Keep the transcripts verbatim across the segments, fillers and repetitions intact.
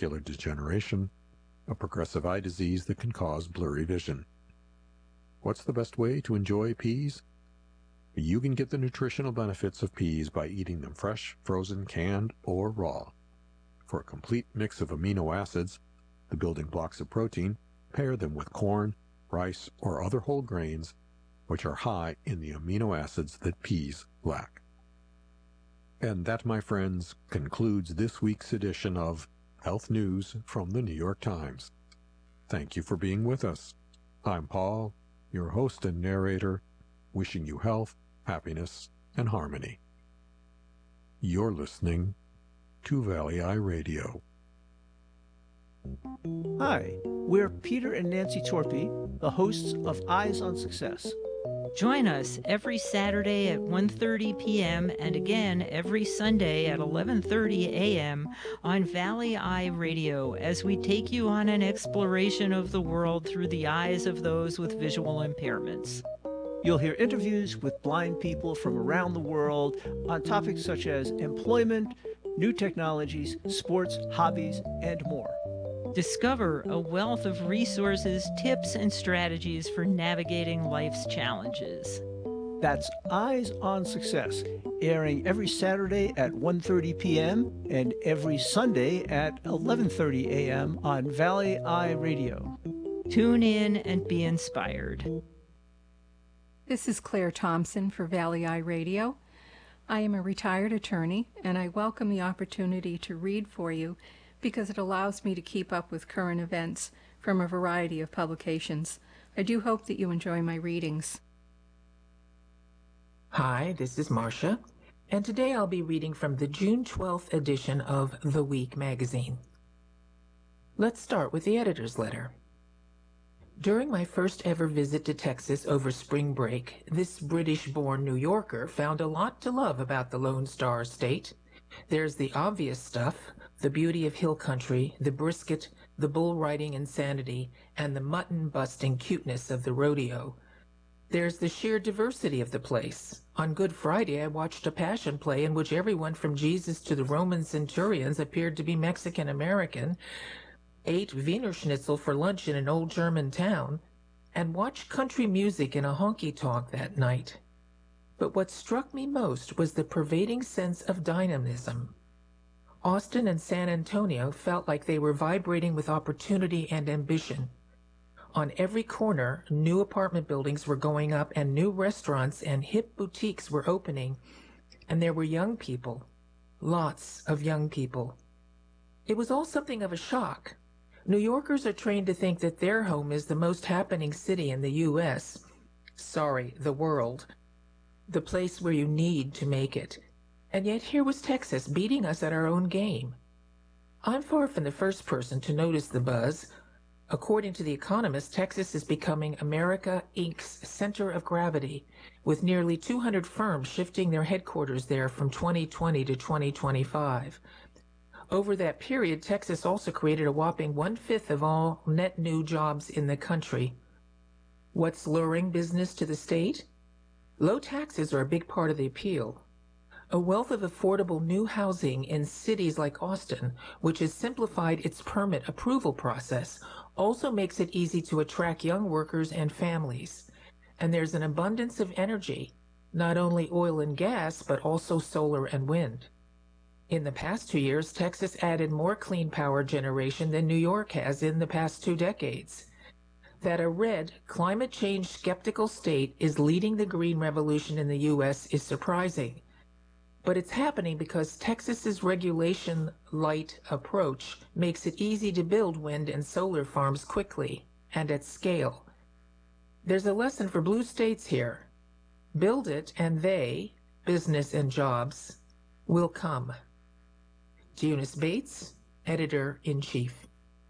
macular degeneration, a progressive eye disease that can cause blurry vision. What's the best way to enjoy peas? You can get the nutritional benefits of peas by eating them fresh, frozen, canned, or raw. For a complete mix of amino acids, the building blocks of protein, pair them with corn, rice, or other whole grains, which are high in the amino acids that peas lack. And that, my friends, concludes this week's edition of Health News from the New York Times. Thank you for being with us. I'm Paul, your host and narrator, wishing you health, happiness, and harmony. You're listening to Valley Eye Radio. Hi, we're Peter and Nancy Torpy, the hosts of Eyes on Success. Join us every Saturday at one thirty p.m. and again every Sunday at eleven thirty a.m. on Valley Eye Radio as we take you on an exploration of the world through the eyes of those with visual impairments. You'll hear interviews with blind people from around the world on topics such as employment, new technologies, sports, hobbies, and more. Discover a wealth of resources, tips, and strategies for navigating life's challenges. That's Eyes on Success, airing every Saturday at one thirty p.m. and every Sunday at eleven thirty a.m. on Valley Eye Radio. Tune in and be inspired. This is Claire Thompson for Valley Eye Radio. I am a retired attorney, and I welcome the opportunity to read for you because it allows me to keep up with current events from a variety of publications. I do hope that you enjoy my readings. Hi, this is Marcia, and today I'll be reading from the June twelfth edition of The Week magazine. Let's start with the editor's letter. During my first ever visit to Texas over spring break, this British-born New Yorker found a lot to love about the Lone Star State. There's the obvious stuff, the beauty of hill country, the brisket, the bull riding insanity, and the mutton-busting cuteness of the rodeo. There's the sheer diversity of the place. On Good Friday, I watched a passion play in which everyone from Jesus to the Roman centurions appeared to be Mexican-American, ate Wiener Schnitzel for lunch in an old German town, and watched country music in a honky-tonk that night. But what struck me most was the pervading sense of dynamism. Austin and San Antonio felt like they were vibrating with opportunity and ambition. On every corner, new apartment buildings were going up and new restaurants and hip boutiques were opening, and there were young people, lots of young people. It was all something of a shock. New Yorkers are trained to think that their home is the most happening city in the U S Sorry, the world. The place where you need to make it. And yet here was Texas beating us at our own game. I'm far from the first person to notice the buzz. According to The Economist, Texas is becoming America Incorporated's center of gravity, with nearly two hundred firms shifting their headquarters there from twenty twenty to twenty twenty-five. Over that period, Texas also created a whopping one-fifth of all net new jobs in the country. What's luring business to the state? Low taxes are a big part of the appeal. A wealth of affordable new housing in cities like Austin, which has simplified its permit approval process, also makes it easy to attract young workers and families. And there's an abundance of energy, not only oil and gas, but also solar and wind. In the past two years, Texas added more clean power generation than New York has in the past two decades. That a red, climate change skeptical state is leading the green revolution in the U S is surprising. But it's happening because Texas's regulation-light approach makes it easy to build wind and solar farms quickly and at scale. There's a lesson for blue states here. Build it and they, business and jobs, will come. Eunice Bates, Editor-in-Chief.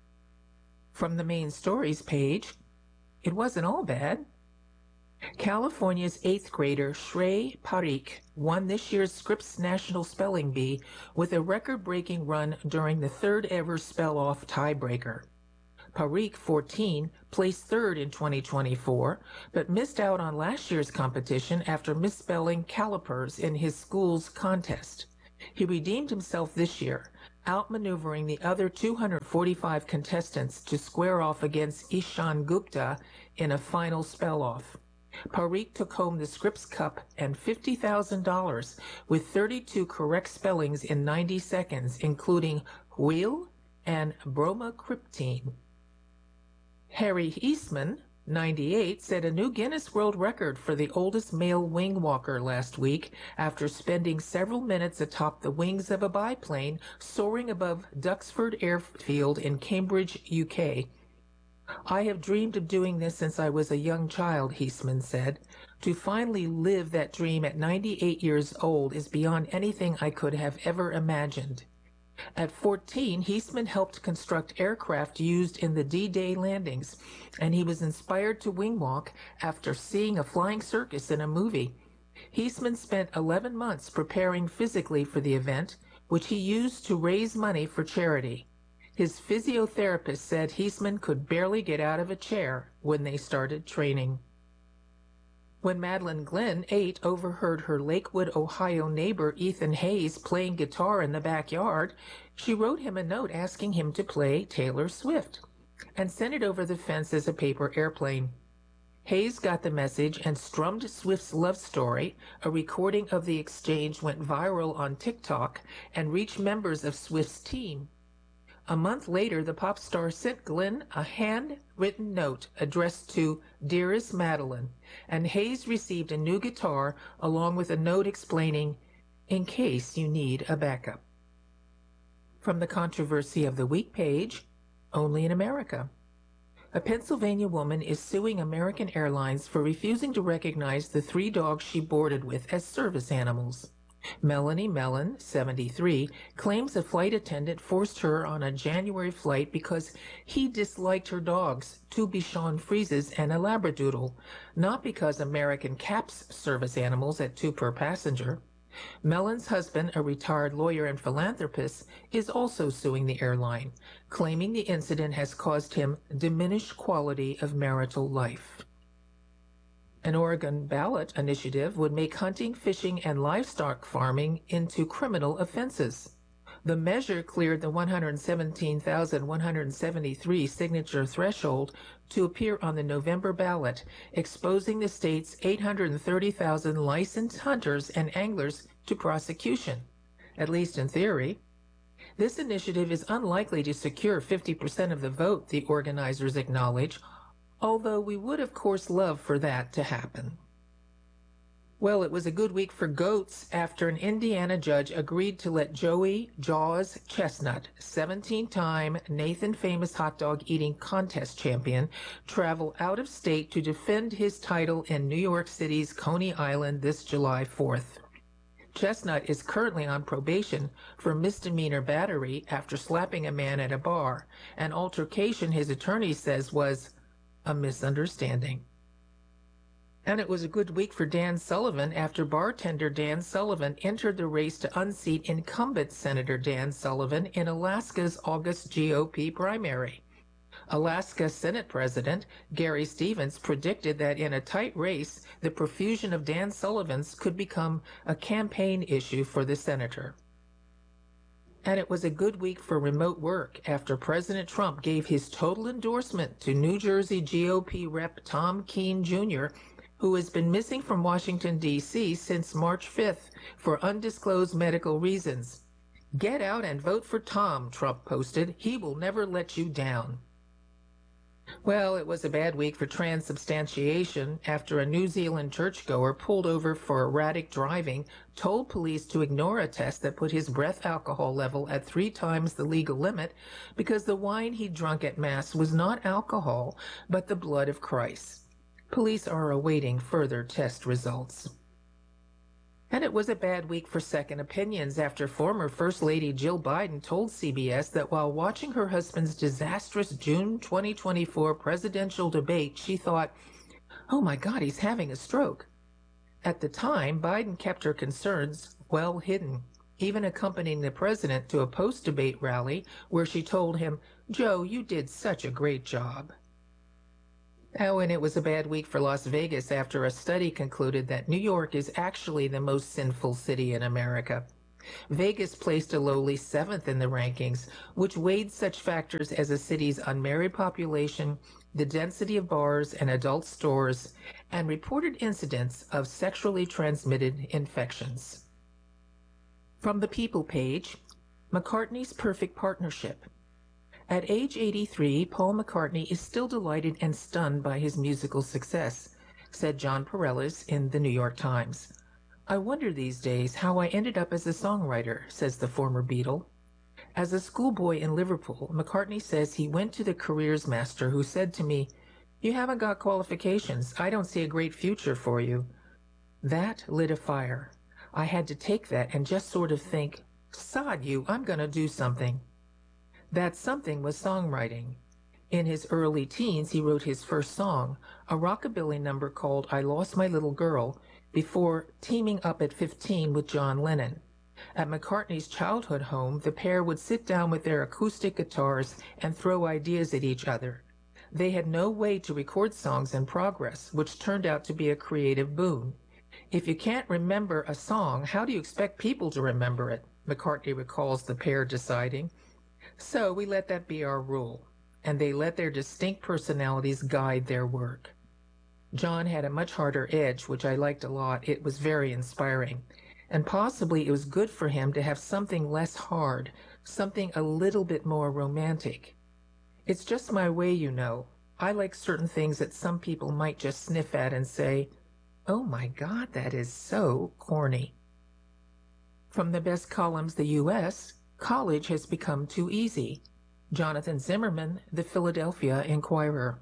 From the main stories page, it wasn't all bad. California's eighth grader Shrey Parikh won this year's Scripps National Spelling Bee with a record-breaking run during the third ever spell-off tiebreaker. Parikh, fourteen, placed third in twenty twenty-four, but missed out on last year's competition after misspelling calipers in his school's contest. He redeemed himself this year, outmaneuvering the other two hundred forty-five contestants to square off against Ishan Gupta in a final spell-off. Parikh took home the Scripps Cup and fifty thousand dollars with thirty-two correct spellings in ninety seconds, including wheel and bromocriptine. Harry Eastman, ninety-eight, set a new Guinness World Record for the oldest male wing walker last week after spending several minutes atop the wings of a biplane soaring above Duxford Airfield in Cambridge, U K. "I have dreamed of doing this since I was a young child," Eastman said. "To finally live that dream at ninety-eight years old is beyond anything I could have ever imagined." At fourteen, Eastman helped construct aircraft used in the D-Day landings, and he was inspired to wing walk after seeing a flying circus in a movie. Eastman spent eleven months preparing physically for the event, which he used to raise money for charity. His physiotherapist said Eastman could barely get out of a chair when they started training. When Madeline Glenn, eight, overheard her Lakewood, Ohio neighbor Ethan Hayes playing guitar in the backyard, she wrote him a note asking him to play Taylor Swift and sent it over the fence as a paper airplane. Hayes got the message and strummed Swift's love story. A recording of the exchange went viral on TikTok and reached members of Swift's team. A month later, the pop star sent Glenn a handwritten note addressed to Dearest Madeline, and Hayes received a new guitar along with a note explaining, "In case you need a backup." From the Controversy of the Week page, only in America. A Pennsylvania woman is suing American Airlines for refusing to recognize the three dogs she boarded with as service animals. Melanie Mellon, seventy-three, claims a flight attendant forced her on a January flight because he disliked her dogs, two Bichon Frises and a Labradoodle, not because American caps service animals at two per passenger. Mellon's husband, a retired lawyer and philanthropist, is also suing the airline, claiming the incident has caused him diminished quality of marital life. An Oregon ballot initiative would make hunting, fishing, and livestock farming into criminal offenses. The measure cleared the one hundred seventeen thousand one hundred seventy-three signature threshold to appear on the November ballot, exposing the state's eight hundred thirty thousand licensed hunters and anglers to prosecution, at least in theory. This initiative is unlikely to secure fifty percent of the vote, the organizers acknowledge, although we would, of course, love for that to happen. Well, it was a good week for goats after an Indiana judge agreed to let Joey Jaws Chestnut, seventeen-time Nathan Famous hot dog eating contest champion, travel out of state to defend his title in New York City's Coney Island this July fourth. Chestnut is currently on probation for misdemeanor battery after slapping a man at a bar, an altercation his attorney says was a misunderstanding. And it was a good week for Dan Sullivan after bartender Dan Sullivan entered the race to unseat incumbent Senator Dan Sullivan in Alaska's August G O P primary. Alaska Senate President Gary Stevens predicted that in a tight race, the profusion of Dan Sullivans could become a campaign issue for the senator. And it was a good week for remote work after President Trump gave his total endorsement to New Jersey G O P Rep Tom Keene Junior, who has been missing from Washington, D C since March fifth for undisclosed medical reasons. "Get out and vote for Tom," Trump posted. "He will never let you down." Well, it was a bad week for transubstantiation after a New Zealand churchgoer pulled over for erratic driving told police to ignore a test that put his breath alcohol level at three times the legal limit because the wine he drunk at Mass was not alcohol, but the blood of Christ. Police are awaiting further test results. And it was a bad week for second opinions after former First Lady Jill Biden told C B S that while watching her husband's disastrous June twenty twenty-four presidential debate, she thought, "Oh my God, he's having a stroke." At the time, Biden kept her concerns well hidden, even accompanying the president to a post-debate rally where she told him, "Joe, you did such a great job." Oh, and it was a bad week for Las Vegas after a study concluded that New York is actually the most sinful city in America. Vegas placed a lowly seventh in the rankings, which weighed such factors as a city's unmarried population, the density of bars and adult stores, and reported incidents of sexually transmitted infections. From the People page, McCartney's perfect partnership. At age eighty-three, Paul McCartney is still delighted and stunned by his musical success, said John Pareles in the New York Times. I wonder these days how I ended up as a songwriter, says the former Beatle. As a schoolboy in Liverpool, McCartney says he went to the careers master who said to me, "You haven't got qualifications. I don't see a great future for you." That lit a fire. I had to take that and just sort of think, sod you, I'm going to do something. That something was songwriting. In his early teens, he wrote his first song, a rockabilly number called I Lost My Little Girl, before teaming up at fifteen with John Lennon. At McCartney's childhood home, the pair would sit down with their acoustic guitars and throw ideas at each other. They had no way to record songs in progress, which turned out to be a creative boon. If you can't remember a song, how do you expect people to remember it? McCartney recalls the pair deciding. So we let that be our rule, and they let their distinct personalities guide their work. John had a much harder edge, which I liked a lot. It was very inspiring. And possibly it was good for him to have something less hard, something a little bit more romantic. It's just my way, you know. I like certain things that some people might just sniff at and say, "Oh my God, that is so corny." From the best columns the U S, college has become too easy. Jonathan Zimmerman, The Philadelphia Inquirer.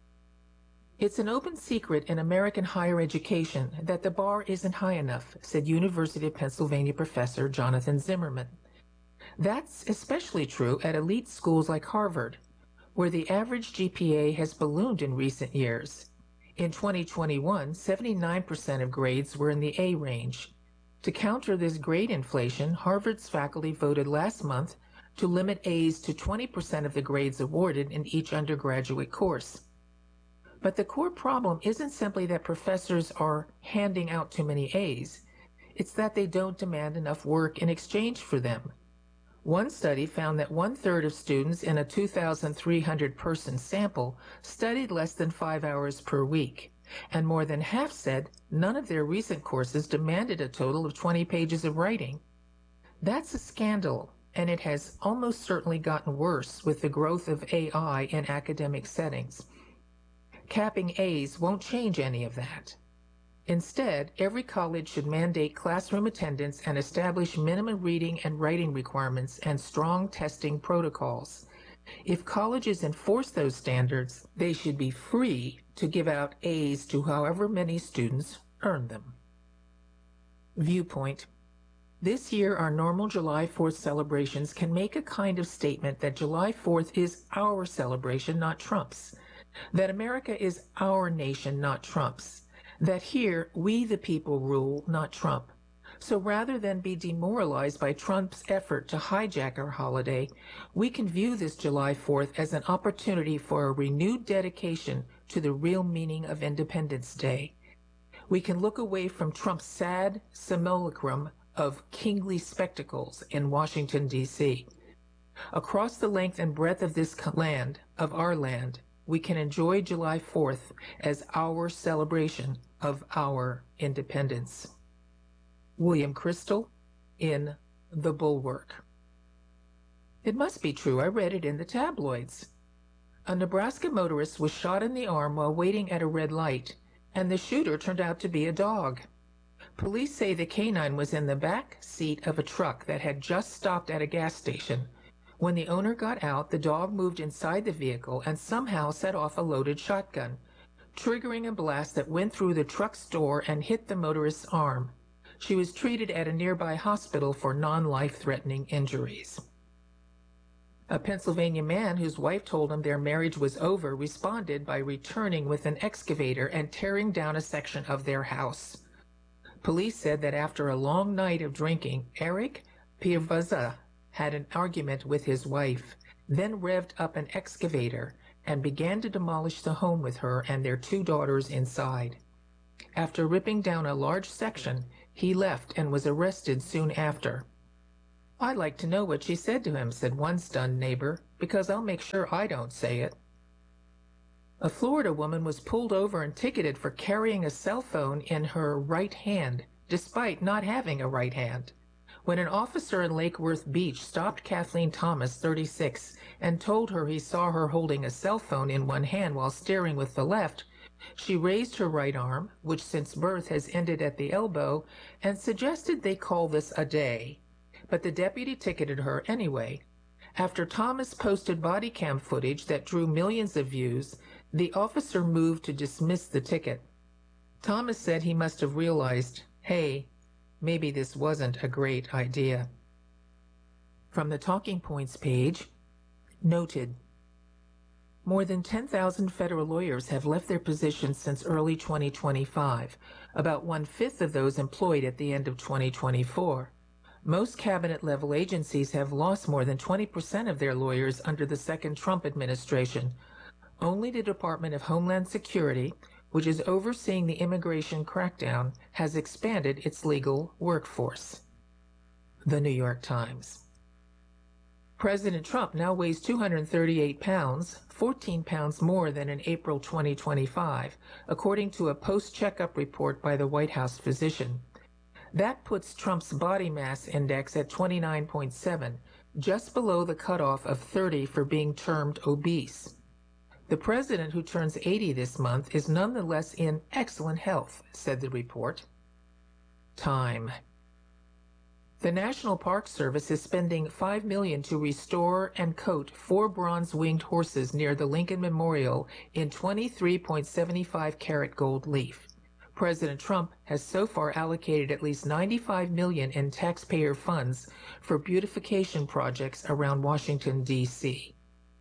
It's an open secret in American higher education that the bar isn't high enough, said University of Pennsylvania professor Jonathan Zimmerman. That's especially true at elite schools like Harvard, where the average G P A has ballooned in recent years. In twenty twenty-one, seventy-nine percent of grades were in the A range. To counter this grade inflation, Harvard's faculty voted last month to limit A's to twenty percent of the grades awarded in each undergraduate course. But the core problem isn't simply that professors are handing out too many A's. It's that they don't demand enough work in exchange for them. One study found that one-third of students in a two thousand three hundred person sample studied less than five hours per week, and more than half said none of their recent courses demanded a total of twenty pages of writing. That's a scandal, and it has almost certainly gotten worse with the growth of A I in academic settings. Capping A's won't change any of that. Instead, every college should mandate classroom attendance and establish minimum reading and writing requirements and strong testing protocols. If colleges enforce those standards, they should be free to give out A's to however many students earn them. Viewpoint. This year, our normal July fourth celebrations can make a kind of statement that July fourth is our celebration, not Trump's. That America is our nation, not Trump's. That here, we the people rule, not Trump. So rather than be demoralized by Trump's effort to hijack our holiday, we can view this July fourth as an opportunity for a renewed dedication to the real meaning of Independence Day. We can look away from Trump's sad simulacrum of kingly spectacles in Washington, D C Across the length and breadth of this land, of our land, we can enjoy July fourth as our celebration of our independence. William Crystal in The Bulwark. It must be true. I read it in the tabloids. A Nebraska motorist was shot in the arm while waiting at a red light, and the shooter turned out to be a dog. Police say the canine was in the back seat of a truck that had just stopped at a gas station. When the owner got out, the dog moved inside the vehicle and somehow set off a loaded shotgun, triggering a blast that went through the truck's door and hit the motorist's arm. She was treated at a nearby hospital for non-life-threatening injuries. A Pennsylvania man whose wife told him their marriage was over responded by returning with an excavator and tearing down a section of their house. Police said that after a long night of drinking, Eric Pirvaza had an argument with his wife, then revved up an excavator and began to demolish the home with her and their two daughters inside. After ripping down a large section, he left and was arrested soon after. "I'd like to know what she said to him," said one stunned neighbor, "because I'll make sure I don't say it." A Florida woman was pulled over and ticketed for carrying a cell phone in her right hand, despite not having a right hand. When an officer in Lake Worth Beach stopped Kathleen Thomas, thirty-six, and told her he saw her holding a cell phone in one hand while steering with the left, she raised her right arm, which since birth has ended at the elbow, and suggested they call this a day. But the deputy ticketed her anyway. After Thomas posted body cam footage that drew millions of views, the officer moved to dismiss the ticket. Thomas said he must have realized, hey, maybe this wasn't a great idea. From the Talking Points page, noted. More than ten thousand federal lawyers have left their positions since early twenty twenty-five, about one-fifth of those employed at the end of twenty twenty-four. Most cabinet-level agencies have lost more than twenty percent of their lawyers under the second Trump administration. Only the Department of Homeland Security, which is overseeing the immigration crackdown, has expanded its legal workforce. The New York Times. President Trump now weighs two hundred thirty-eight pounds, fourteen pounds more than in April twenty twenty-five, according to a post-checkup report by the White House physician. That puts Trump's body mass index at twenty-nine point seven, just below the cutoff of thirty for being termed obese. The president, who turns eighty this month, is nonetheless in excellent health, said the report. Time. The National Park Service is spending five million dollars to restore and coat four bronze-winged horses near the Lincoln Memorial in twenty-three point seven five karat gold leaf. President Trump has so far allocated at least ninety-five million dollars in taxpayer funds for beautification projects around Washington, D C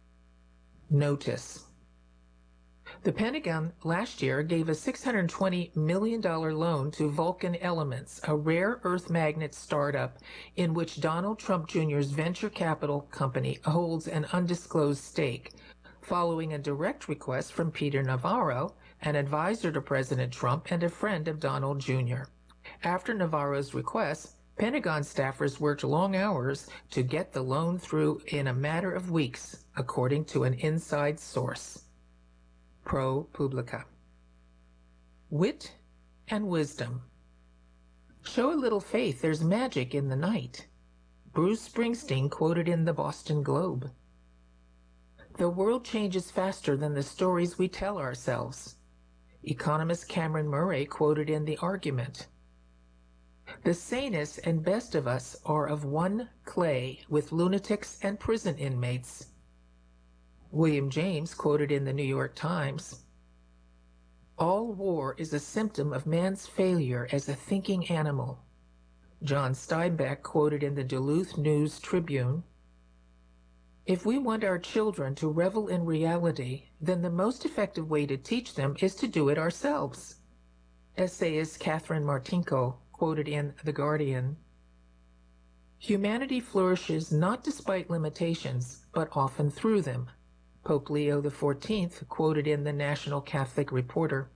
Notice. The Pentagon last year gave a six hundred twenty million dollars loan to Vulcan Elements, a rare earth magnet startup in which Donald Trump Junior's venture capital company holds an undisclosed stake, following a direct request from Peter Navarro, an advisor to President Trump and a friend of Donald Junior After Navarro's request, Pentagon staffers worked long hours to get the loan through in a matter of weeks, according to an inside source. ProPublica. Wit and wisdom. Show a little faith, there's magic in the night. Bruce Springsteen quoted in the Boston Globe. The world changes faster than the stories we tell ourselves. Economist Cameron Murray quoted in The Argument. The sanest and best of us are of one clay with lunatics and prison inmates. William James quoted in the New York Times. All war is a symptom of man's failure as a thinking animal. John Steinbeck quoted in the Duluth News Tribune. If we want our children to revel in reality, then the most effective way to teach them is to do it ourselves. Essayist Catherine Martinko quoted in The Guardian. Humanity flourishes not despite limitations, but often through them. Pope Leo the fourteenth quoted in the National Catholic Reporter.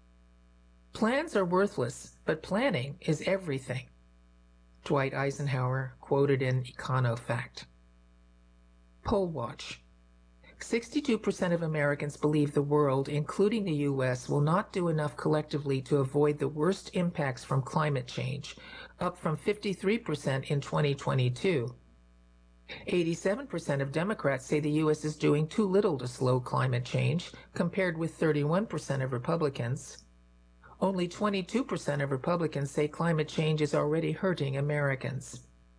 Plans are worthless, but planning is everything. Dwight Eisenhower quoted in EconoFact. Poll Watch. sixty-two percent of Americans believe the world, including the U S, will not do enough collectively to avoid the worst impacts from climate change, up from fifty-three percent in twenty twenty-two. eighty-seven percent of Democrats say the U S is doing too little to slow climate change, compared with thirty-one percent of Republicans. Only twenty-two percent of Republicans say climate change is already hurting Americans.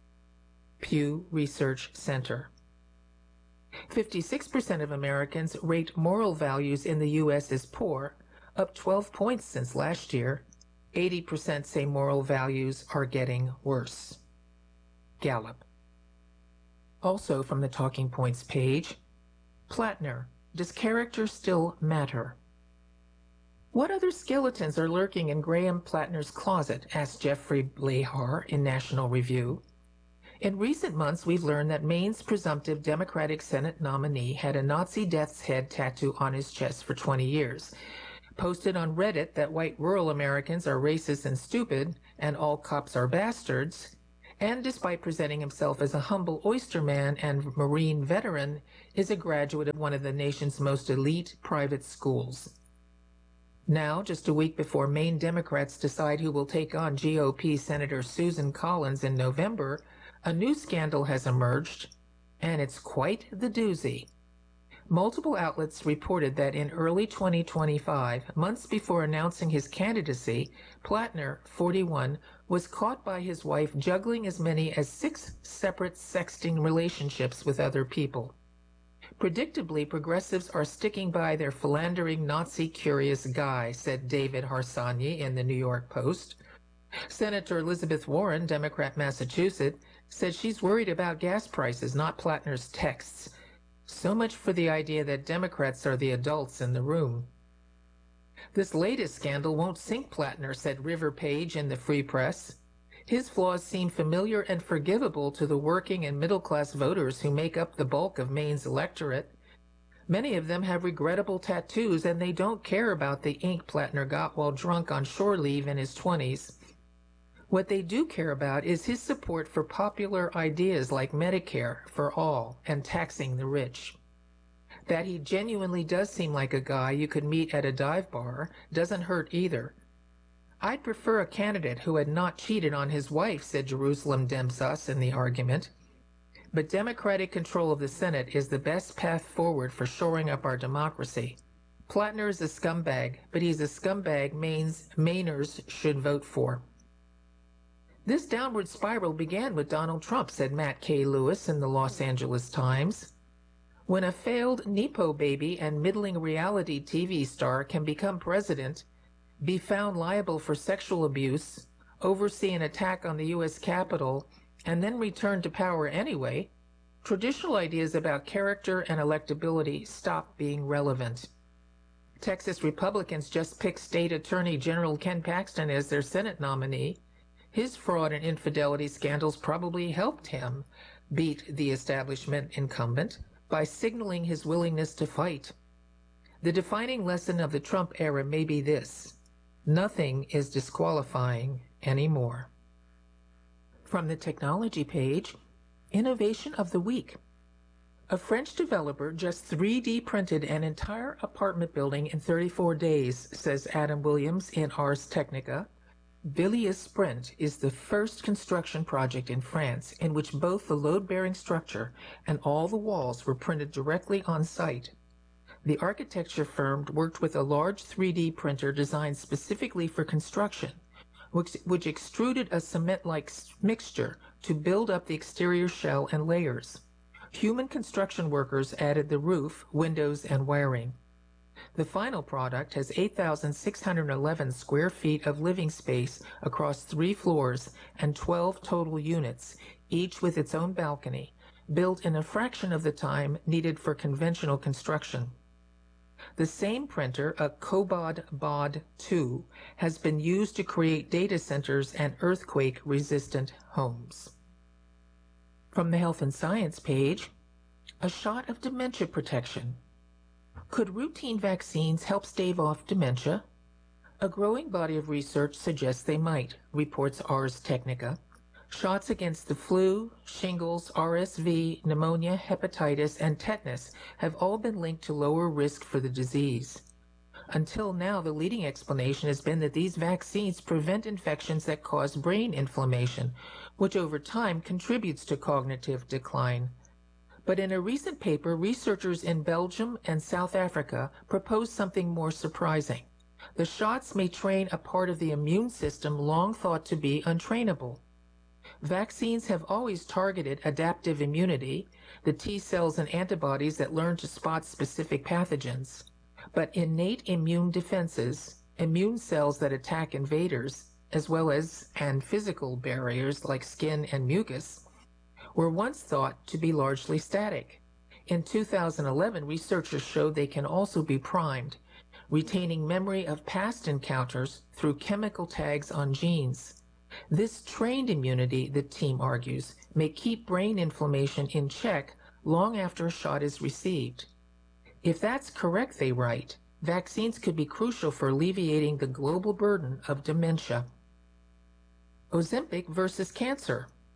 Pew Research Center. fifty-six percent of Americans rate moral values in the U S as poor, up twelve points since last year. eighty percent say moral values are getting worse. Gallup. Also from the Talking Points page, Plattner, does character still matter? What other skeletons are lurking in Graham Plattner's closet? Asked Jeffrey Blahar in National Review. In recent months, we've learned that Maine's presumptive Democratic Senate nominee had a Nazi death's head tattoo on his chest for twenty years, posted on Reddit that white rural Americans are racist and stupid, and all cops are bastards, and despite presenting himself as a humble oysterman and Marine veteran, is a graduate of one of the nation's most elite private schools. Now, just a week before Maine Democrats decide who will take on G O P Senator Susan Collins in November, a new scandal has emerged, and it's quite the doozy. Multiple outlets reported that in early twenty twenty-five, months before announcing his candidacy, Plattner, forty-one, was caught by his wife juggling as many as six separate sexting relationships with other people. Predictably, progressives are sticking by their philandering Nazi-curious guy, said David Harsanyi in the New York Post. Senator Elizabeth Warren, Democrat Massachusetts, said she's worried about gas prices, not Plattner's texts. So much for the idea that Democrats are the adults in the room. This latest scandal won't sink Plattner, said River Page in the Free Press. His flaws seem familiar and forgivable to the working and middle-class voters who make up the bulk of Maine's electorate. Many of them have regrettable tattoos, and they don't care about the ink Plattner got while drunk on shore leave in his twenties. What they do care about is his support for popular ideas like Medicare for all and taxing the rich. That he genuinely does seem like a guy you could meet at a dive bar doesn't hurt either. I'd prefer a candidate who had not cheated on his wife, said Jerusalem Demsas in the argument. But Democratic control of the Senate is the best path forward for shoring up our democracy. Plattner is a scumbag, but he's a scumbag Maine's Mainers should vote for. This downward spiral began with Donald Trump, said Matt K. Lewis in the Los Angeles Times. When a failed Nepo baby and middling reality T V star can become president, be found liable for sexual abuse, oversee an attack on the U S Capitol, and then return to power anyway, traditional ideas about character and electability stop being relevant. Texas Republicans just picked State Attorney General Ken Paxton as their Senate nominee. His fraud and infidelity scandals probably helped him beat the establishment incumbent by signaling his willingness to fight. The defining lesson of the Trump era may be this: nothing is disqualifying anymore. From the technology page, Innovation of the Week. A French developer just three D printed an entire apartment building in thirty-four days, says Adam Williams in Ars Technica. Villiers Sprint is the first construction project in France in which both the load-bearing structure and all the walls were printed directly on site. The architecture firm worked with a large three D printer designed specifically for construction, which, which extruded a cement-like mixture to build up the exterior shell and layers. Human construction workers added the roof, windows, and wiring. The final product has eight thousand six hundred eleven square feet of living space across three floors and twelve total units, each with its own balcony, built in a fraction of the time needed for conventional construction. The same printer, a Cobod Bod two, has been used to create data centers and earthquake-resistant homes. From the Health and Science page, a shot of dementia protection. Could routine vaccines help stave off dementia? A growing body of research suggests they might, reports Ars Technica. Shots against the flu, shingles, R S V, pneumonia, hepatitis, and tetanus have all been linked to lower risk for the disease. Until now, the leading explanation has been that these vaccines prevent infections that cause brain inflammation, which over time contributes to cognitive decline. But in a recent paper, researchers in Belgium and South Africa proposed something more surprising. The shots may train a part of the immune system long thought to be untrainable. Vaccines have always targeted adaptive immunity, the T cells and antibodies that learn to spot specific pathogens. But innate immune defenses, immune cells that attack invaders, as well as and physical barriers like skin and mucus, were once thought to be largely static. In two thousand eleven, researchers showed they can also be primed, retaining memory of past encounters through chemical tags on genes. This trained immunity, the team argues, may keep brain inflammation in check long after a shot is received. If that's correct, they write, vaccines could be crucial for alleviating the global burden of dementia. Ozempic versus cancer.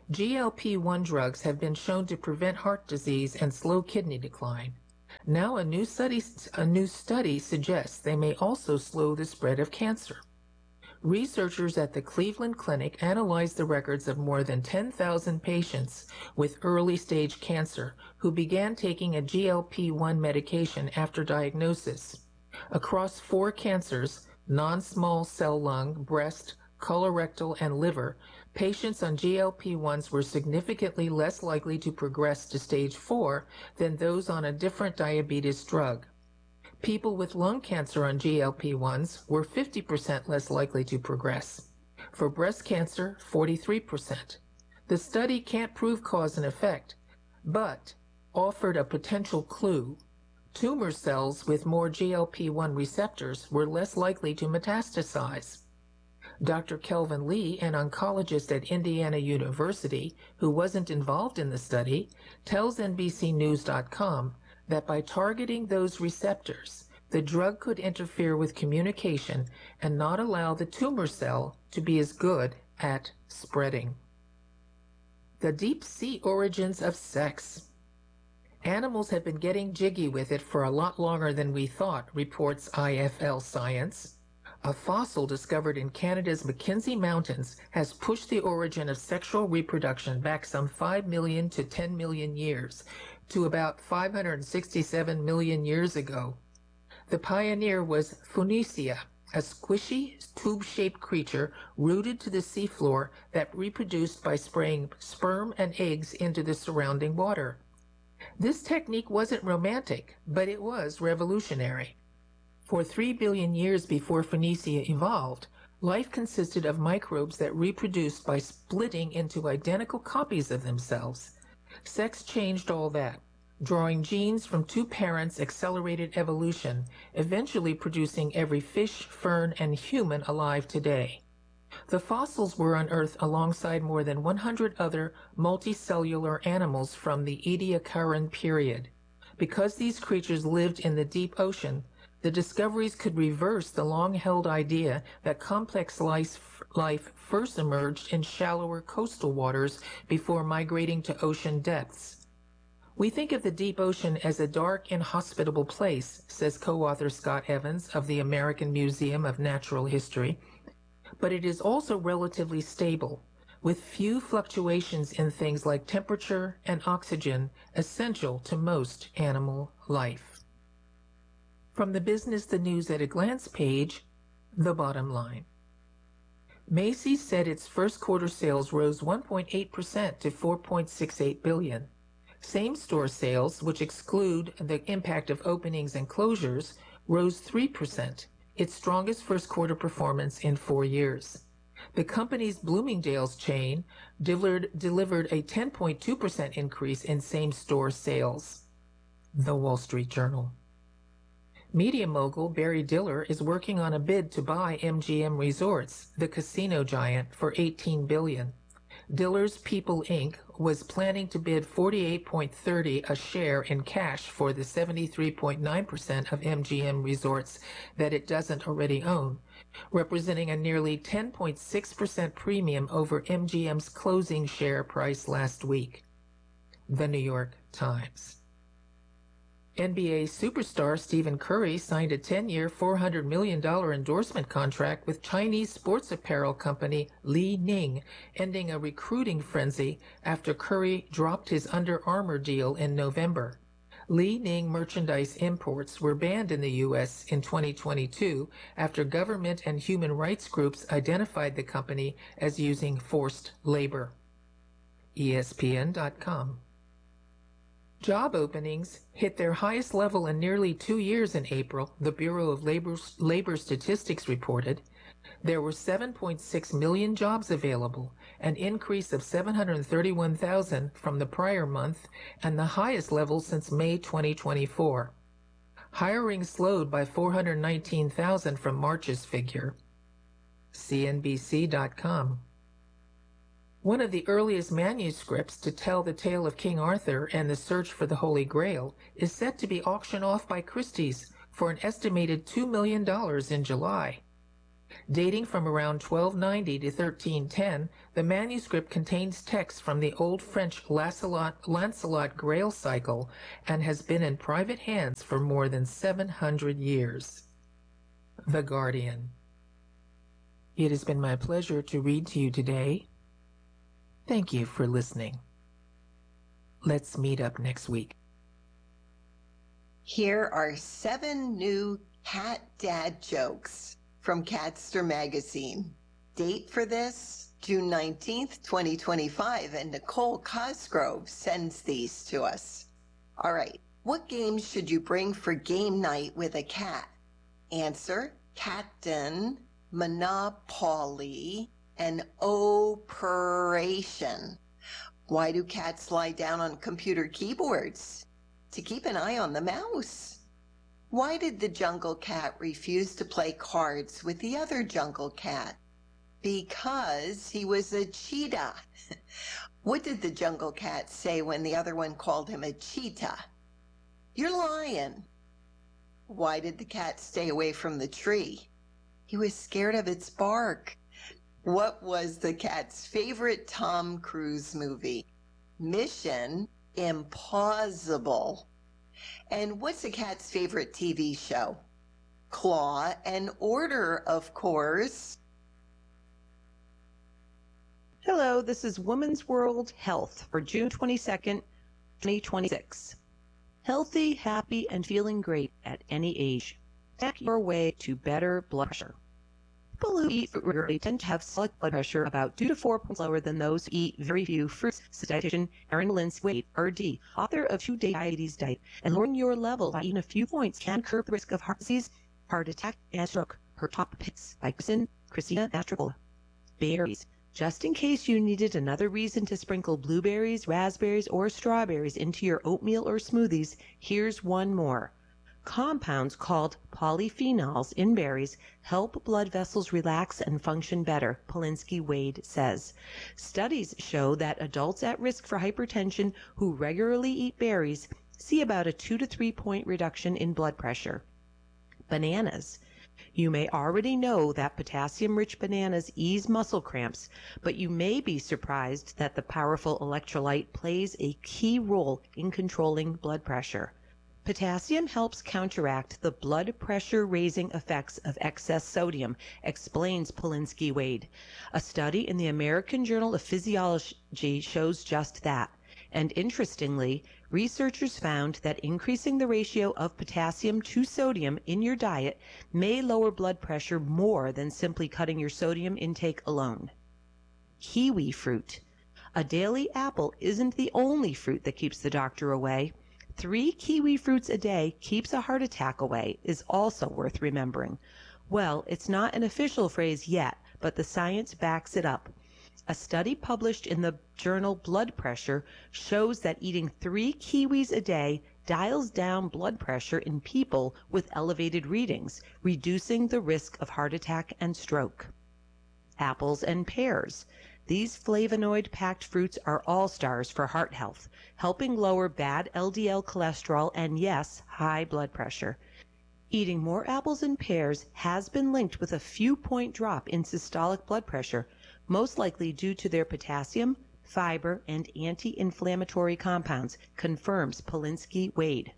G L P one drugs have been shown to prevent heart disease and slow kidney decline. Now a new study, a new study suggests they may also slow the spread of cancer. Researchers at the Cleveland Clinic analyzed the records of more than ten thousand patients with early-stage cancer who began taking a G L P one medication after diagnosis. Across four cancers, non-small cell lung, breast, colorectal, and liver, patients on G L P ones were significantly less likely to progress to stage four than those on a different diabetes drug. People with lung cancer on G L P ones were fifty percent less likely to progress. For breast cancer, forty-three percent. The study can't prove cause and effect, but offered a potential clue. Tumor cells with more G L P one receptors were less likely to metastasize. Doctor Kelvin Lee, an oncologist at Indiana University who wasn't involved in the study, tells N B C News dot com that by targeting those receptors, the drug could interfere with communication and not allow the tumor cell to be as good at spreading. The deep sea origins of sex. Animals have been getting jiggy with it for a lot longer than we thought, reports I F L Science. A fossil discovered in Canada's Mackenzie Mountains has pushed the origin of sexual reproduction back some five million to ten million years, to about five hundred sixty-seven million years ago. The pioneer was Phoenicia, a squishy, tube-shaped creature rooted to the seafloor that reproduced by spraying sperm and eggs into the surrounding water. This technique wasn't romantic, but it was revolutionary. For three billion years before Phoenicia evolved, life consisted of microbes that reproduced by splitting into identical copies of themselves. Sex changed all that. Drawing genes from two parents accelerated evolution, eventually producing every fish, fern, and human alive today. The fossils were unearthed alongside more than one hundred other multicellular animals from the Ediacaran period. Because these creatures lived in the deep ocean, the discoveries could reverse the long-held idea that complex life, life first emerged in shallower coastal waters before migrating to ocean depths. We think of the deep ocean as a dark, inhospitable place, says co-author Scott Evans of the American Museum of Natural History, but it is also relatively stable, with few fluctuations in things like temperature and oxygen essential to most animal life. From the Business the News at a Glance page, the bottom line. Macy's said its first quarter sales rose one point eight percent to four point six eight billion dollars. Same-store sales, which exclude the impact of openings and closures, rose three percent, its strongest first quarter performance in four years. The company's Bloomingdale's chain delivered, delivered a ten point two percent increase in same-store sales. The Wall Street Journal. Media mogul Barry Diller is working on a bid to buy M G M Resorts, the casino giant, for eighteen billion dollars. Diller's People Incorporated was planning to bid forty-eight point three dollars a share in cash for the seventy-three point nine percent of M G M Resorts that it doesn't already own, representing a nearly ten point six percent premium over M G M's closing share price last week. The New York Times. N B A superstar Stephen Curry signed a ten-year, four hundred million dollars endorsement contract with Chinese sports apparel company Li Ning, ending a recruiting frenzy after Curry dropped his Under Armour deal in November. Li Ning merchandise imports were banned in the U S in twenty twenty-two after government and human rights groups identified the company as using forced labor. E S P N dot com. Job openings hit their highest level in nearly two years in April, the Bureau of Labor, Labor Statistics reported. There were seven point six million jobs available, an increase of seven hundred thirty-one thousand from the prior month and the highest level since May twenty twenty-four. Hiring slowed by four hundred nineteen thousand from March's figure. C N B C dot com. One of the earliest manuscripts to tell the tale of King Arthur and the search for the Holy Grail is set to be auctioned off by Christie's for an estimated two million dollars in July. Dating from around twelve ninety to thirteen ten, the manuscript contains text from the Old French Lancelot, Lancelot Grail cycle and has been in private hands for more than seven hundred years. The Guardian. It has been my pleasure to read to you today. Thank you for listening. Let's meet up next week. Here are seven new cat dad jokes from Catster Magazine. Date for this, June nineteenth, twenty twenty-five, and Nicole Cosgrove sends these to us. All right, what games should you bring for game night with a cat? Answer, Captain, Monopoly, and Operation. Why do cats lie down on computer keyboards? To keep an eye on the mouse. Why did the jungle cat refuse to play cards with the other jungle cat? Because he was a cheetah. What did the jungle cat say when the other one called him a cheetah? You're lying. Why did the cat stay away from the tree? He was scared of its bark. What was the cat's favorite Tom Cruise movie? Mission Impossible. And what's a cat's favorite T V show? Claw and Order, of course. Hello, this is Women's World Health for June twenty-second, twenty twenty-six. Healthy, happy, and feeling great at any age. Tack your way to better blood pressure. People who eat fruit regularly tend to have solid blood pressure about two to four points lower than those who eat very few fruits, says dietitian Erin Linsky, R D, author of Two-Day Diabetes Diet. And lowering your level by eating a few points can curb the risk of heart disease, heart attack, and stroke. Her top picks by Kristen, Christina Mastrocola. Berries. Just in case you needed another reason to sprinkle blueberries, raspberries, or strawberries into your oatmeal or smoothies, here's one more. Compounds called polyphenols in berries help blood vessels relax and function better, Polinsky Wade says. Studies show that adults at risk for hypertension who regularly eat berries see about a two to three point reduction in blood pressure. Bananas. You may already know that potassium-rich bananas ease muscle cramps, but you may be surprised that the powerful electrolyte plays a key role in controlling blood pressure. Potassium helps counteract the blood pressure-raising effects of excess sodium, explains Polinsky Wade. A study in the American Journal of Physiology shows just that. And interestingly, researchers found that increasing the ratio of potassium to sodium in your diet may lower blood pressure more than simply cutting your sodium intake alone. Kiwi fruit. A daily apple isn't the only fruit that keeps the doctor away. Three kiwi fruits a day keeps a heart attack away is also worth remembering. Well, it's not an official phrase yet, but the science backs it up. A study published in the journal Blood Pressure shows that eating three kiwis a day dials down blood pressure in people with elevated readings, reducing the risk of heart attack and stroke. Apples and pears. These flavonoid-packed fruits are all-stars for heart health, helping lower bad L D L cholesterol and, yes, high blood pressure. Eating more apples and pears has been linked with a few-point drop in systolic blood pressure, most likely due to their potassium, fiber, and anti-inflammatory compounds, confirms Polinsky Wade.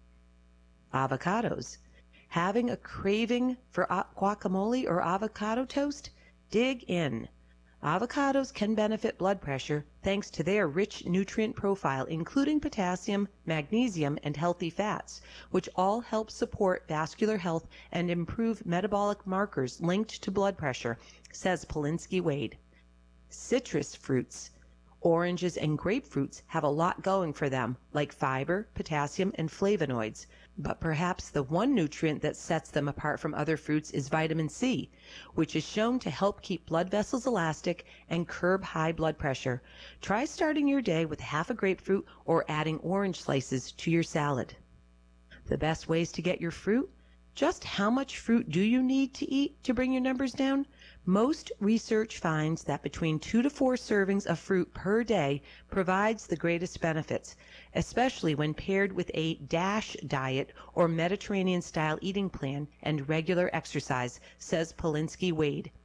Avocados. Having a craving for guacamole or avocado toast? Dig in. Avocados can benefit blood pressure thanks to their rich nutrient profile, including potassium, magnesium, and healthy fats, which all help support vascular health and improve metabolic markers linked to blood pressure, says Polinsky Wade. Citrus fruits. Oranges and grapefruits have a lot going for them, like fiber, potassium, and flavonoids. But perhaps the one nutrient that sets them apart from other fruits is vitamin C, which is shown to help keep blood vessels elastic and curb high blood pressure. Try starting your day with half a grapefruit or adding orange slices to your salad. The best ways to get your fruit? Just how much fruit do you need to eat to bring your numbers down? Most research finds that between two to four servings of fruit per day provides the greatest benefits, especially when paired with a DASH diet or Mediterranean-style eating plan and regular exercise, says Polinsky Wade.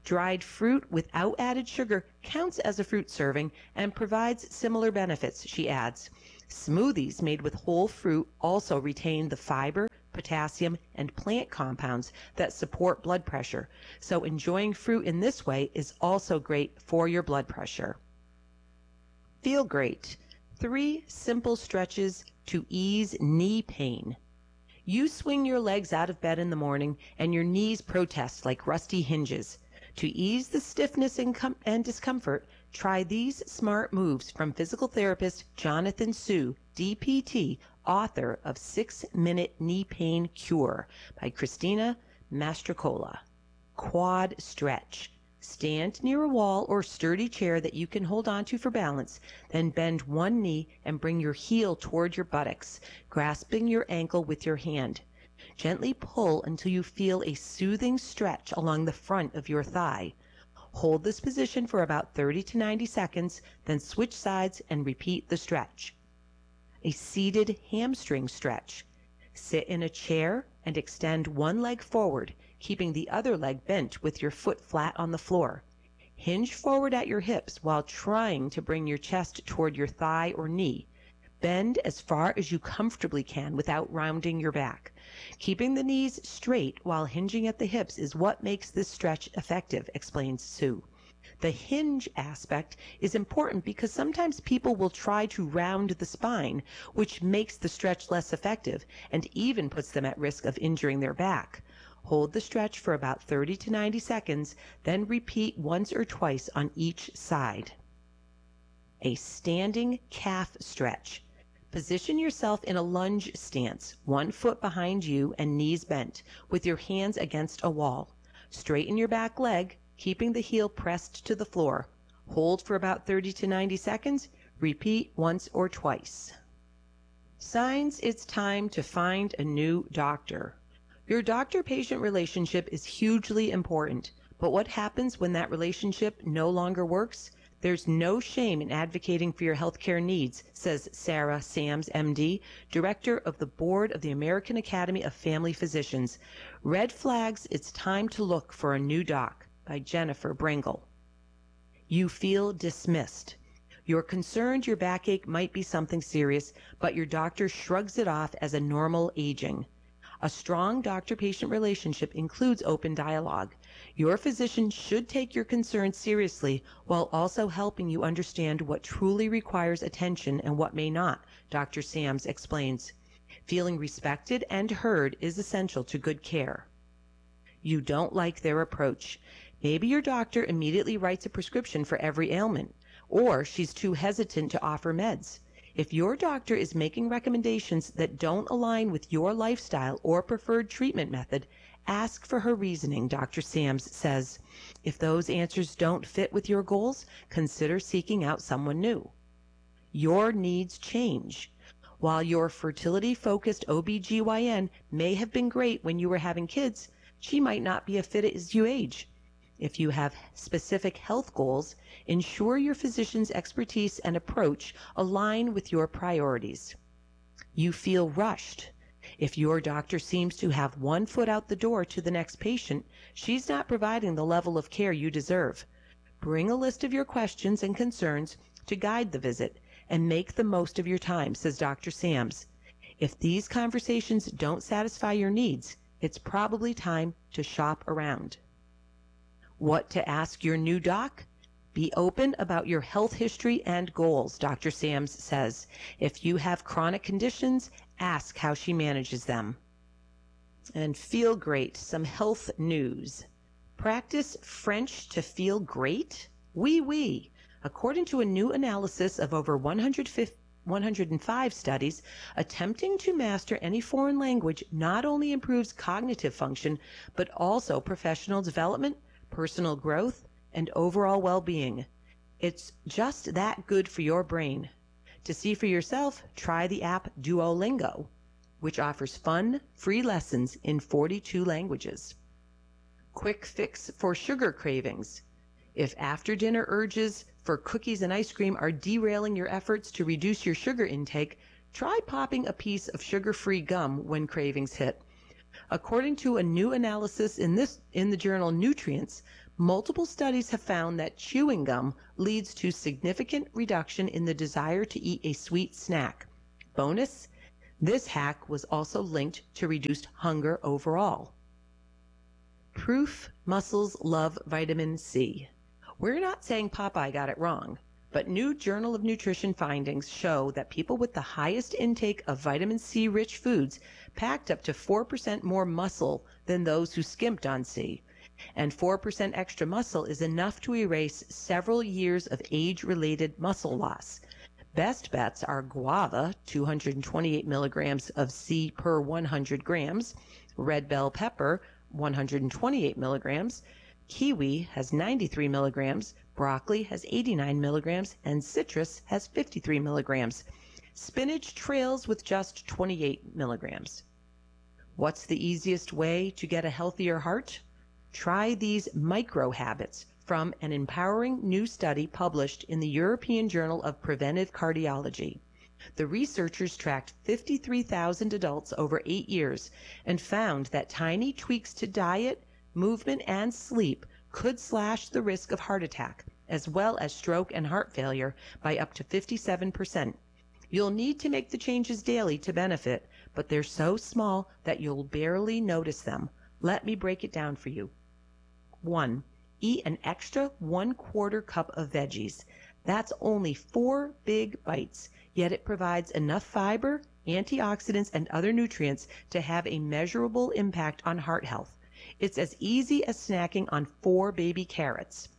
Dried fruit without added sugar counts as a fruit serving and provides similar benefits, she adds. Smoothies made with whole fruit also retain the fiber, potassium, and plant compounds that support blood pressure, so enjoying fruit in this way is also great for your blood pressure. Feel great. Three simple stretches to ease knee pain. You swing your legs out of bed in the morning and your knees protest like rusty hinges. To ease the stiffness and, com- and discomfort, try these smart moves from physical therapist Jonathan Su, D P T, author of Six Minute Knee Pain Cure by Christina Mastrocola. Quad stretch. Stand near a wall or sturdy chair that you can hold onto for balance, then bend one knee and bring your heel toward your buttocks, grasping your ankle with your hand. Gently pull until you feel a soothing stretch along the front of your thigh. Hold this position for about thirty to ninety seconds, then switch sides and repeat the stretch. A seated hamstring stretch. Sit in a chair and extend one leg forward, keeping the other leg bent with your foot flat on the floor. Hinge forward at your hips while trying to bring your chest toward your thigh or knee. Bend as far as you comfortably can without rounding your back. Keeping the knees straight while hinging at the hips is what makes this stretch effective, explains Sue. The hinge aspect is important because sometimes people will try to round the spine, which makes the stretch less effective and even puts them at risk of injuring their back. Hold the stretch for about thirty to ninety seconds, then repeat once or twice on each side. A standing calf stretch. Position yourself in a lunge stance, one foot behind you and knees bent, with your hands against a wall. Straighten your back leg, keeping the heel pressed to the floor. Hold for about thirty to ninety seconds. Repeat once or twice. Signs it's time to find a new doctor. Your doctor-patient relationship is hugely important, but what happens when that relationship no longer works? There's no shame in advocating for your healthcare needs, says Sarah Sams, M D, Director of the Board of the American Academy of Family Physicians. Red Flags, It's Time to Look for a New Doc by Jennifer Bringle. You feel dismissed. You're concerned your backache might be something serious, but your doctor shrugs it off as a normal aging. A strong doctor-patient relationship includes open dialogue. Your physician should take your concerns seriously while also helping you understand what truly requires attention and what may not, Doctor Sams explains. Feeling respected and heard is essential to good care. You don't like their approach. Maybe your doctor immediately writes a prescription for every ailment, or she's too hesitant to offer meds. If your doctor is making recommendations that don't align with your lifestyle or preferred treatment method, ask for her reasoning, Doctor Sams says. If those answers don't fit with your goals, consider seeking out someone new. Your needs change. While your fertility-focused O B G Y N may have been great when you were having kids, she might not be a fit as you age. If you have specific health goals, ensure your physician's expertise and approach align with your priorities. You feel rushed. If your doctor seems to have one foot out the door to the next patient, she's not providing the level of care you deserve. Bring a list of your questions and concerns to guide the visit and make the most of your time, says Doctor Sams. If these conversations don't satisfy your needs, it's probably time to shop around. What to ask your new doc? Be open about your health history and goals, Doctor Sams says. If you have chronic conditions, ask how she manages them. And feel great, some health news. Practice French to feel great? Oui, oui. According to a new analysis of over one hundred five studies, attempting to master any foreign language not only improves cognitive function, but also professional development, personal growth, and overall well-being. It's just that good for your brain. To see for yourself, try the app Duolingo, which offers fun, free lessons in forty-two languages. Quick fix for sugar cravings. If after-dinner urges for cookies and ice cream are derailing your efforts to reduce your sugar intake, try popping a piece of sugar-free gum when cravings hit. According to a new analysis in this in the journal Nutrients, Multiple studies have found that chewing gum leads to significant reduction in the desire to eat a sweet snack. Bonus, this hack was also linked to reduced hunger overall. Proof muscles love vitamin C. We're not saying Popeye got it wrong, but new Journal of Nutrition findings show that people with the highest intake of vitamin C-rich foods packed up to four percent more muscle than those who skimped on C. And four percent extra muscle is enough to erase several years of age-related muscle loss. Best bets are guava, two hundred twenty-eight milligrams of C per one hundred grams, red bell pepper, one hundred twenty-eight milligrams, kiwi has ninety-three milligrams, broccoli has eighty-nine milligrams, and citrus has fifty-three milligrams. Spinach trails with just twenty-eight milligrams. What's the easiest way to get a healthier heart? Try these micro habits from an empowering new study published in the European Journal of Preventive Cardiology. The researchers tracked fifty-three thousand adults over eight years and found that tiny tweaks to diet, movement, and sleep could slash the risk of heart attack, as well as stroke and heart failure, by up to fifty-seven percent. You'll need to make the changes daily to benefit, but they're so small that you'll barely notice them. Let me break it down for you. one. Eat an extra one quarter cup of veggies. That's only four big bites, yet it provides enough fiber, antioxidants, and other nutrients to have a measurable impact on heart health. It's as easy as snacking on four baby carrots.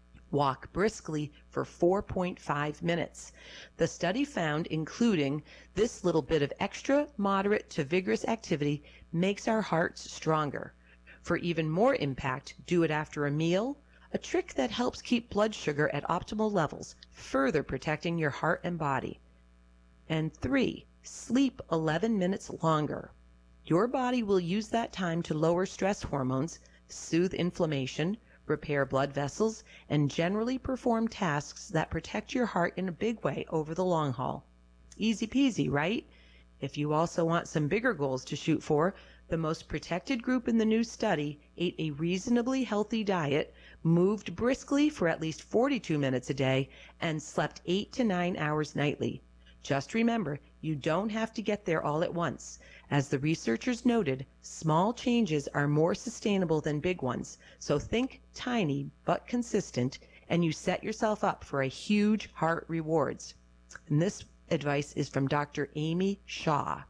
Walk briskly for four point five minutes. The study found including this little bit of extra moderate to vigorous activity makes our hearts stronger. For even more impact, do it after a meal, a trick that helps keep blood sugar at optimal levels, further protecting your heart and body. And three, sleep eleven minutes longer. Your body will use that time to lower stress hormones, soothe inflammation, repair blood vessels, and generally perform tasks that protect your heart in a big way over the long haul. Easy peasy, right? If you also want some bigger goals to shoot for, the most protected group in the new study ate a reasonably healthy diet, moved briskly for at least forty-two minutes a day, and slept eight to nine hours nightly. Just remember, you don't have to get there all at once. As the researchers noted, small changes are more sustainable than big ones, so think tiny but consistent, and you set yourself up for a huge heart rewards. And this advice is from Doctor Amy Shaw.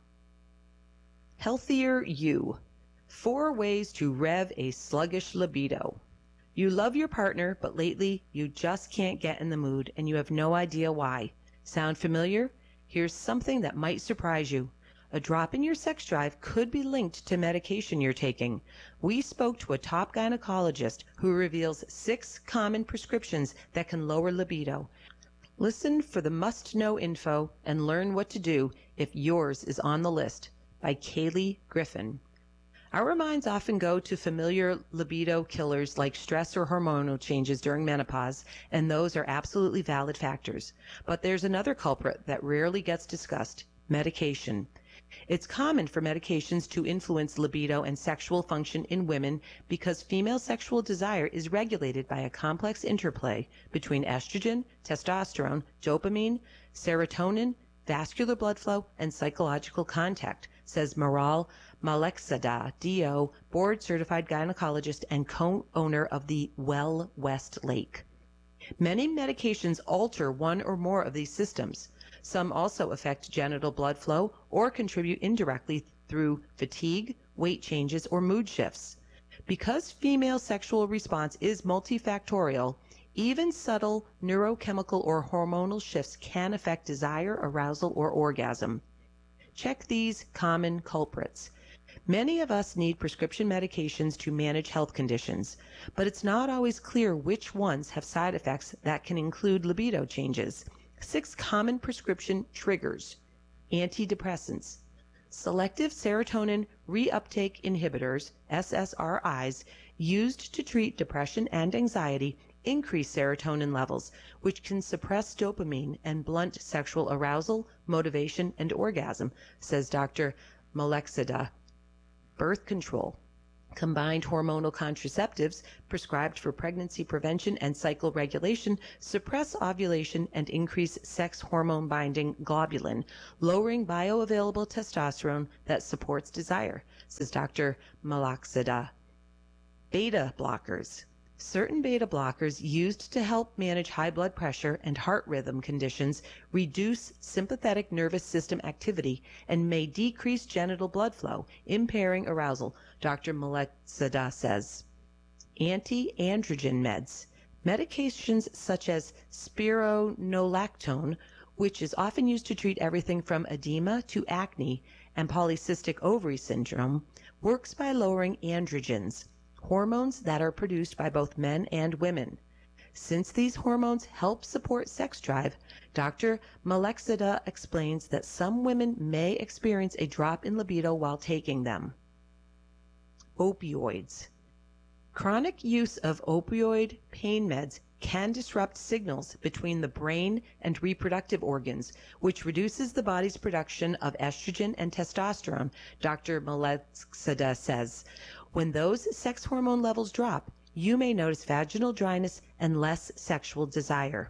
Healthier You. Four ways to rev a sluggish libido. You love your partner, but lately you just can't get in the mood and you have no idea why. Sound familiar? Here's something that might surprise you. A drop in your sex drive could be linked to medication you're taking. We spoke to a top gynecologist who reveals six common prescriptions that can lower libido. Listen for the must-know info and learn what to do if yours is on the list. By Kaylee Griffin. Our minds often go to familiar libido killers like stress or hormonal changes during menopause, and those are absolutely valid factors. But there's another culprit that rarely gets discussed: medication. It's common for medications to influence libido and sexual function in women because female sexual desire is regulated by a complex interplay between estrogen, testosterone, dopamine, serotonin, vascular blood flow, and psychological contact, says Maral Malexada, D O, board-certified gynecologist and co-owner of the Well Westlake. Many medications alter one or more of these systems. Some also affect genital blood flow or contribute indirectly through fatigue, weight changes, or mood shifts. Because female sexual response is multifactorial, even subtle neurochemical or hormonal shifts can affect desire, arousal, or orgasm. Check these common culprits. Many of us need prescription medications to manage health conditions, but it's not always clear which ones have side effects that can include libido changes. Six common prescription triggers: antidepressants, selective serotonin reuptake inhibitors, S S R Is, used to treat depression and anxiety, increase serotonin levels, which can suppress dopamine and blunt sexual arousal, motivation, and orgasm, says Doctor Malexada. Birth control. Combined hormonal contraceptives prescribed for pregnancy prevention and cycle regulation suppress ovulation and increase sex hormone binding globulin, lowering bioavailable testosterone that supports desire, says Doctor Malaxida. Beta blockers. Certain beta blockers used to help manage high blood pressure and heart rhythm conditions reduce sympathetic nervous system activity and may decrease genital blood flow, impairing arousal, Doctor Malaxida says. Anti-androgen meds. Medications such as spironolactone, which is often used to treat everything from edema to acne and polycystic ovary syndrome, works by lowering androgens, hormones that are produced by both men and women. Since these hormones help support sex drive, Doctor Malaxida explains that some women may experience a drop in libido while taking them. Opioids. Chronic use of opioid pain meds can disrupt signals between the brain and reproductive organs, which reduces the body's production of estrogen and testosterone, Doctor Malaxida says. When those sex hormone levels drop, you may notice vaginal dryness and less sexual desire.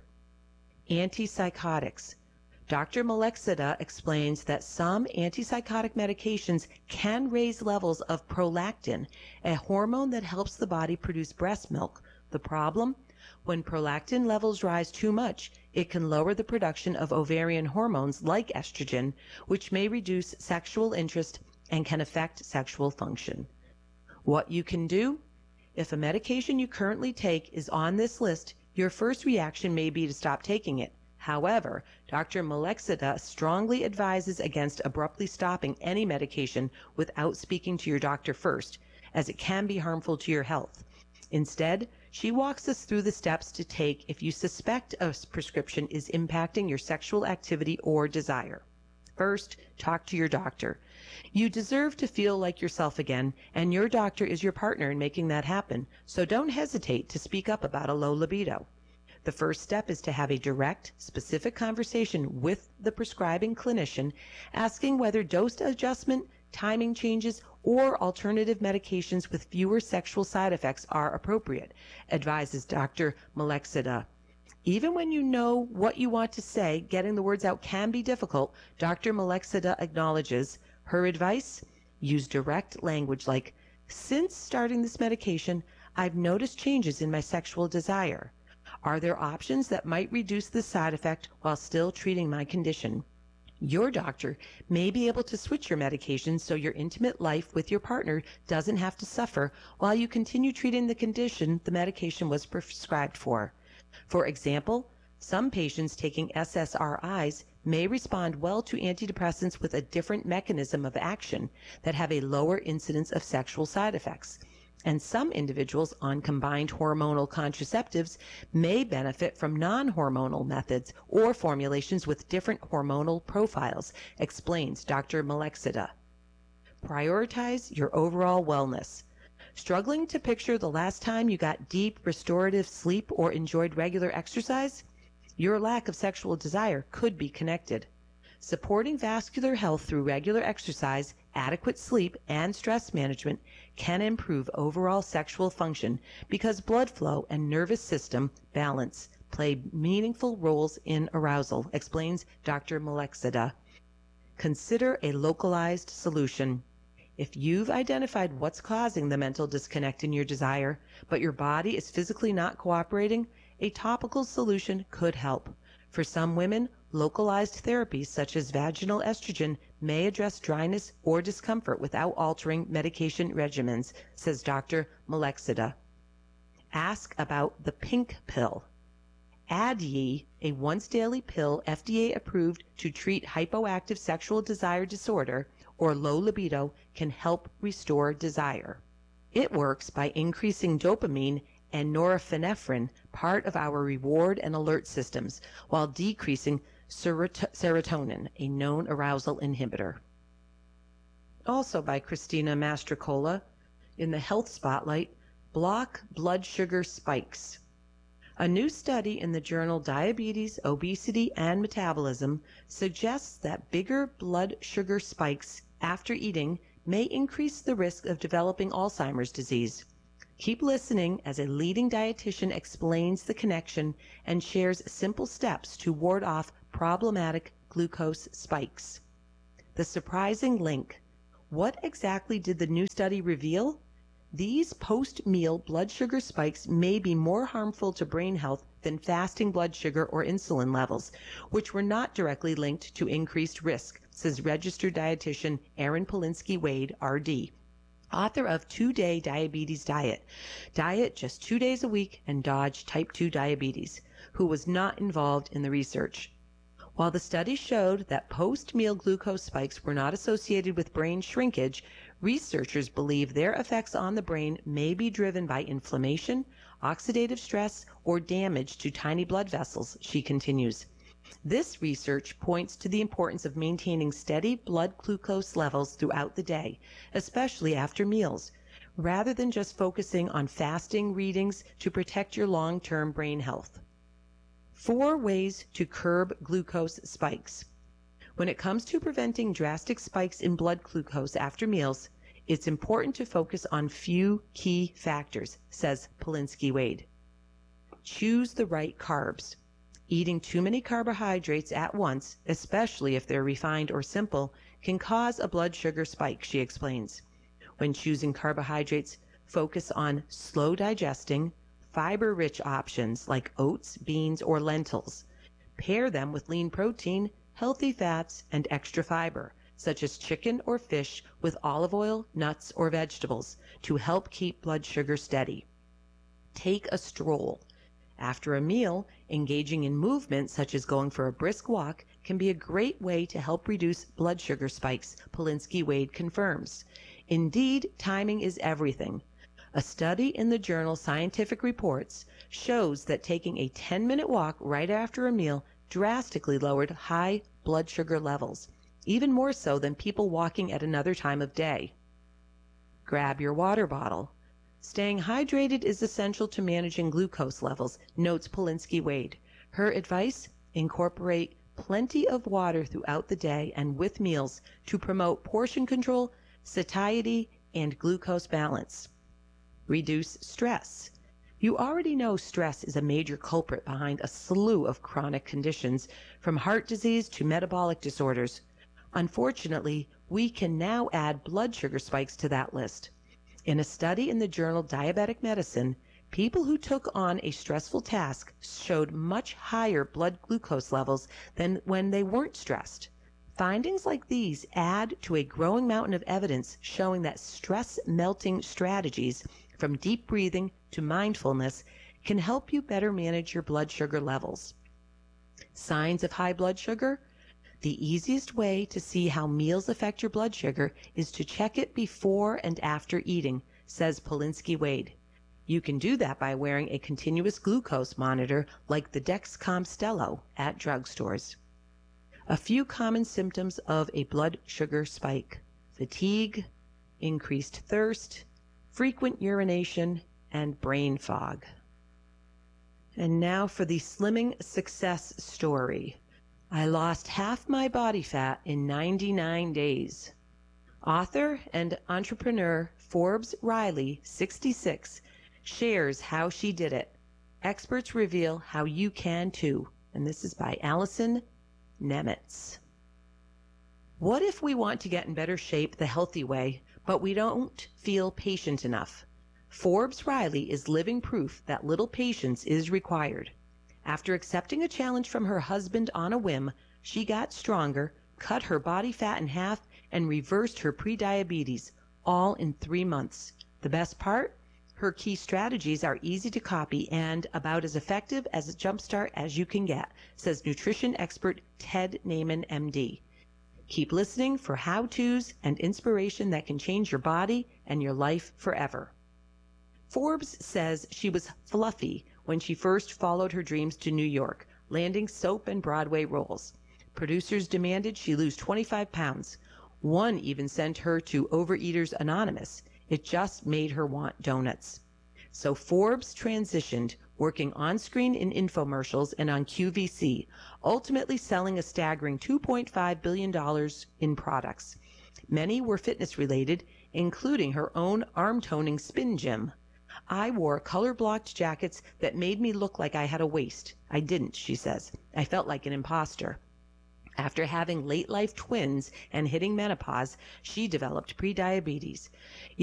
Antipsychotics. Doctor Malaxida explains that some antipsychotic medications can raise levels of prolactin, a hormone that helps the body produce breast milk. The problem? When prolactin levels rise too much, it can lower the production of ovarian hormones like estrogen, which may reduce sexual interest and can affect sexual function. What you can do? If a medication you currently take is on this list, your first reaction may be to stop taking it. However, Doctor Malaxida strongly advises against abruptly stopping any medication without speaking to your doctor first, as it can be harmful to your health. Instead, she walks us through the steps to take if you suspect a prescription is impacting your sexual activity or desire. First, talk to your doctor. You deserve to feel like yourself again, and your doctor is your partner in making that happen, so don't hesitate to speak up about a low libido. The first step is to have a direct, specific conversation with the prescribing clinician, asking whether dose adjustment, timing changes, or alternative medications with fewer sexual side effects are appropriate, advises Doctor Malaxida. Even when you know what you want to say, getting the words out can be difficult, Doctor Malaxida acknowledges. Her advice? Use direct language like, "Since starting this medication, I've noticed changes in my sexual desire. Are there options that might reduce this side effect while still treating my condition?" Your doctor may be able to switch your medication so your intimate life with your partner doesn't have to suffer while you continue treating the condition the medication was prescribed for. For example, some patients taking S S R Is may respond well to antidepressants with a different mechanism of action that have a lower incidence of sexual side effects. And some individuals on combined hormonal contraceptives may benefit from non-hormonal methods or formulations with different hormonal profiles, explains Doctor Malaxida. Prioritize your overall wellness. Struggling to picture the last time you got deep, restorative sleep or enjoyed regular exercise? Your lack of sexual desire could be connected. Supporting vascular health through regular exercise, adequate sleep, and stress management can improve overall sexual function because blood flow and nervous system balance play meaningful roles in arousal, explains Doctor Malaxida. Consider a localized solution. If you've identified what's causing the mental disconnect in your desire, but your body is physically not cooperating, a topical solution could help. For some women, localized therapies such as vaginal estrogen may address dryness or discomfort without altering medication regimens, says Doctor Malaxida. Ask about the pink pill. Addyi, a once-daily pill F D A approved to treat hypoactive sexual desire disorder or low libido, can help restore desire. It works by increasing dopamine and norepinephrine, part of our reward and alert systems, while decreasing serotonin, a known arousal inhibitor. Also by Christina Mastrocola, in the Health Spotlight, block blood sugar spikes. A new study in the journal Diabetes, Obesity, and Metabolism suggests that bigger blood sugar spikes after eating may increase the risk of developing Alzheimer's disease. Keep listening as a leading dietitian explains the connection and shares simple steps to ward off problematic glucose spikes. The surprising link. What exactly did the new study reveal? These post-meal blood sugar spikes may be more harmful to brain health than fasting blood sugar or insulin levels, which were not directly linked to increased risk, says registered dietitian Erin Polinsky-Wade, R D, author of Two-Day Diabetes Diet, Diet Just Two Days a Week and Dodge Type two Diabetes, who was not involved in the research. While the study showed that post-meal glucose spikes were not associated with brain shrinkage, researchers believe their effects on the brain may be driven by inflammation, oxidative stress, or damage to tiny blood vessels, she continues. This research points to the importance of maintaining steady blood glucose levels throughout the day, especially after meals, rather than just focusing on fasting readings to protect your long-term brain health. Four ways to curb glucose spikes. When it comes to preventing drastic spikes in blood glucose after meals, it's important to focus on few key factors, says Polinsky-Wade. Choose the right carbs. Eating too many carbohydrates at once, especially if they're refined or simple, can cause a blood sugar spike, she explains. When choosing carbohydrates, focus on slow digesting, fiber-rich options like oats, beans, or lentils. Pair them with lean protein, healthy fats, and extra fiber, such as chicken or fish with olive oil, nuts, or vegetables, to help keep blood sugar steady. Take a stroll. After a meal, engaging in movement such as going for a brisk walk can be a great way to help reduce blood sugar spikes, Polinsky-Wade confirms. Indeed, timing is everything. A study in the journal Scientific Reports shows that taking a ten-minute walk right after a meal drastically lowered high blood sugar levels, even more so than people walking at another time of day. Grab your water bottle. Staying hydrated is essential to managing glucose levels, notes Polinsky-Wade. Her advice? Incorporate plenty of water throughout the day and with meals to promote portion control, satiety, and glucose balance. Reduce stress. You already know stress is a major culprit behind a slew of chronic conditions, from heart disease to metabolic disorders. Unfortunately, we can now add blood sugar spikes to that list. In a study in the journal Diabetic Medicine, people who took on a stressful task showed much higher blood glucose levels than when they weren't stressed. Findings like these add to a growing mountain of evidence showing that stress-melting strategies, from deep breathing to mindfulness, can help you better manage your blood sugar levels. Signs of high blood sugar? The easiest way to see how meals affect your blood sugar is to check it before and after eating, says Polinsky-Wade. You can do that by wearing a continuous glucose monitor like the Dexcom Stelo at drugstores. A few common symptoms of a blood sugar spike: fatigue, increased thirst, frequent urination, and brain fog. And now for the slimming success story. I lost half my body fat in ninety-nine days. Author and entrepreneur Forbes Riley, sixty-six, shares how she did it. Experts reveal how you can too. And this is by Allison Nemitz. What if we want to get in better shape the healthy way, but we don't feel patient enough? Forbes Riley is living proof that little patience is required. After accepting a challenge from her husband on a whim, she got stronger, cut her body fat in half, and reversed her prediabetes, all in three months. The best part? Her key strategies are easy to copy and about as effective as a jumpstart as you can get, says nutrition expert Ted Naiman, M D. Keep listening for how-tos and inspiration that can change your body and your life forever. Forbes says she was fluffy when she first followed her dreams to New York, landing soap and Broadway roles. Producers demanded she lose twenty-five pounds. One even sent her to Overeaters Anonymous. It just made her want donuts. So Forbes transitioned, working on-screen in infomercials and on Q V C, ultimately selling a staggering two point five billion dollars in products. Many were fitness related, including her own arm-toning spin gym. I wore color-blocked jackets that made me look like I had a waist. I didn't, she says. I felt like an imposter. After having late-life twins and hitting menopause, she developed prediabetes.